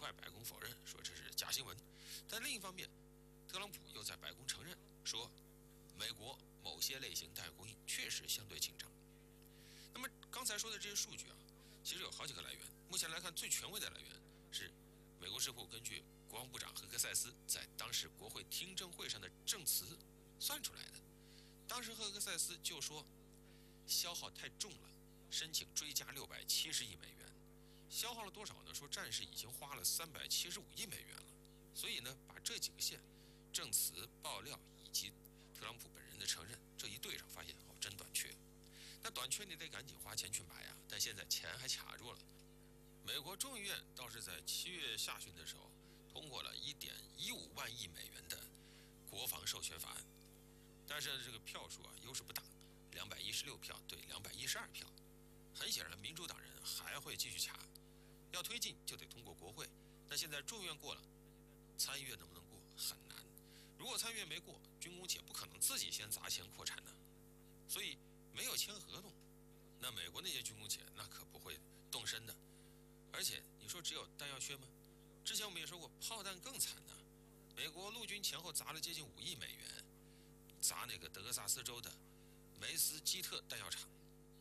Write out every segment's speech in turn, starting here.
外白宫否认，说这是假新闻。但另一方面，特朗普又在白宫承认说，美国某些类型弹药供应确实相对紧张。那么刚才说的这些数据啊，其实有好几个来源。目前来看，最权威的来源是美国智库根据国防部长赫克塞斯在当时国会听证会上的证词算出来的。当时赫克塞斯就说，消耗太重了，申请追加670亿美元。消耗了多少呢？说战事已经花了375亿美元了。所以呢，把这几个线，证词、爆料以及特朗普本人的承认这一对上，发现真短缺。那短缺你得赶紧花钱去买啊，但现在钱还卡住了。美国众议院倒是在7月下旬的时候通过了1.15万亿美元的国防授权法案，但是这个票数啊优势不大，216票对212票。很显然，民主党人还会继续卡，要推进就得通过国会。但现在众议院过了，参议院能不能过很难。如果参议院没过，军工企业不可能自己先砸钱扩产的，所以没有签合同，那美国那些军工企业那可不会动身的。而且你说只有弹药缺吗？之前我们也说过，炮弹更惨呢。美国陆军前后砸了接近5亿美元，砸那个德克萨斯州的梅斯基特弹药厂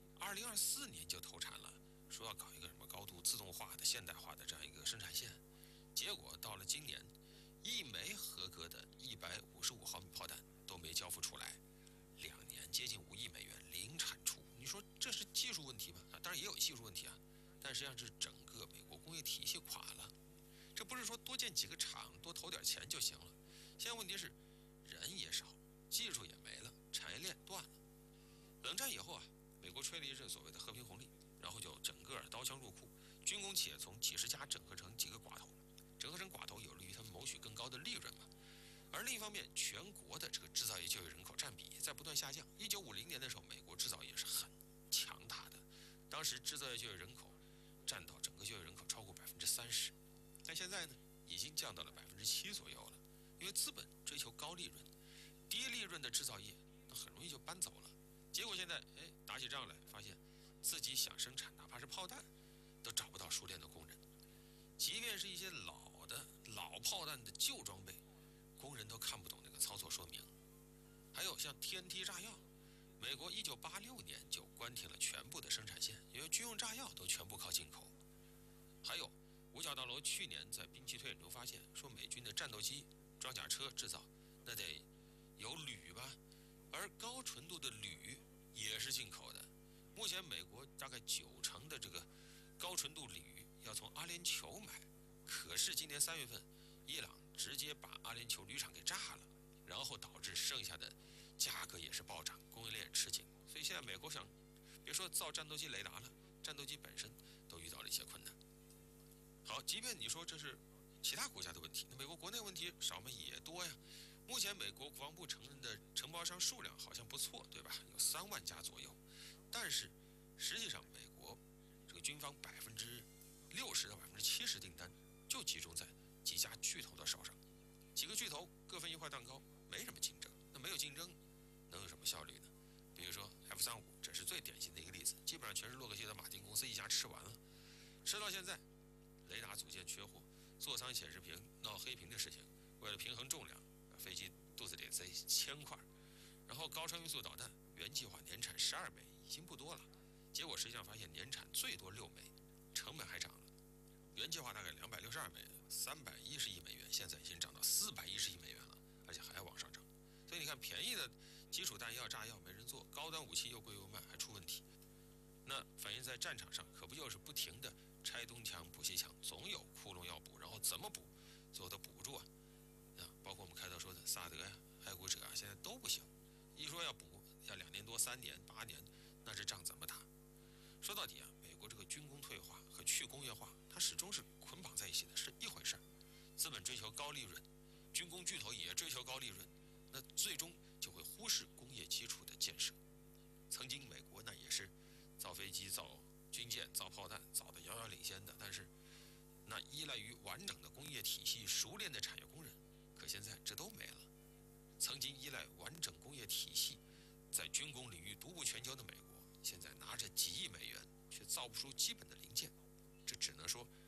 ，2024年就投产了，说要搞一个什么高度自动化的现代化的这样一个生产线，结果到了今年，一枚合格的155毫米炮弹都没交付出来，2年接近5亿美元零产出。你说这是技术问题吗？当然也有技术问题啊，但实际上是整个美国工业体系垮了。这不是说多建几个厂多投点钱就行了，现在问题是人也少，技术也没了，产业链断了。冷战以后啊，美国吹了一阵所谓的和平红利，然后就整个刀枪入库，军工企业从几十家整合成几个寡头，整合成寡头有利于他们谋取更高的利润嘛。而另一方面，全国的这个制造业就业人口占比在不断下降。1950年的时候，美国制造业是很强大的，当时制造业就业人口占到整个就业人口超过30%，但现在呢，已经降到了7%左右了。因为资本追求高利润，低利润的制造业那很容易就搬走了。结果现在打起仗来，发现自己想生产，哪怕是炮弹，都找不到熟练的工人。即便是一些老炮弹的旧装备，工人都看不懂那个操作说明。还有像 TNT 炸药，美国1986年就关停了全部的生产线，因为军用炸药都全部靠进口。还有五角大楼去年在兵器推演中发现，说美军的战斗机、装甲车制造那得有铝吧，而高纯度的铝也是进口的。目前美国大概90%的这个高纯度铝要从阿联酋买，可是今年3月份，伊朗直接把阿联酋铝厂给炸了，然后导致剩下的价格也是暴涨，供应链吃紧。所以现在美国想，别说造战斗机雷达了，战斗机本身都遇到了一些困难。好，即便你说这是其他国家的问题，那美国国内问题少吗？也多呀。目前美国国防部承认的承包商数量好像不错，对吧？有3万家左右。但是实际上，美国这个军方60%到70%订单就集中在几家巨头的手上，几个巨头各分一块蛋糕，没什么竞争。那没有竞争，能有什么效率呢？比如说 F-35，这是最典型的一个例子，基本上全是洛克希德马丁公司一家吃完了，吃到现在，雷达组件缺货，座舱显示屏闹黑屏的事情，为了平衡重量，飞机肚子里塞1000块，然后高超音速导弹原计划年产12枚，已经不多了，结果实际上发现年产最多6枚，成本还涨了。原计划大概262枚，310亿美元，现在已经涨到410亿美元了，而且还要往上涨。所以你看，便宜的基础弹药、炸药没人做，高端武器又贵又慢，还出问题。那反映在战场上，可不就是不停的拆东墙补西墙，总有窟窿要补，然后怎么补，最后都补不住啊！包括我们开头说的萨德呀、爱国者啊，现在都不行。一说要补，要2年多、3年、8年，那这仗怎么打？说到底啊，美国这个军工退化和去工业化，它始终是捆绑在一起的，是一回事儿。资本追求高利润，军工巨头也追求高利润，那最终就会忽视工业基础的建设。曾经美国那也是造飞机、造军舰、造炮弹，造得遥遥领先的，但是那依赖于完整的工业体系、熟练的产业工人，可现在这都没了。曾经依赖完整工业体系，在军工领域独步全球的美国，现在拿着几亿美元却造不出基本的零件，这只能说